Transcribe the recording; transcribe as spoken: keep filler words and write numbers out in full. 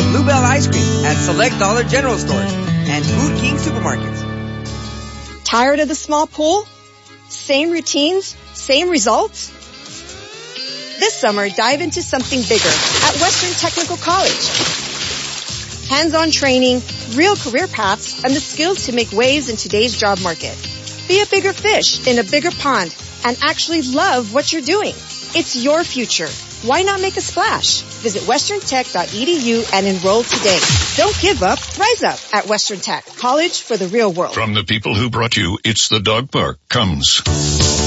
Bluebell ice cream at select Dollar General stores and Food King supermarkets. Tired of the small pool? Same routines? Same results? This summer, dive into something bigger at Western Technical College. Hands-on training, real career paths, and the skills to make waves in today's job market. Be a bigger fish in a bigger pond and actually love what you're doing. It's your future. Why not make a splash? Visit western tech dot e d u and enroll today. Don't give up. Rise up at Western Tech. College for the real world. From the people who brought you It's the Dog Park comes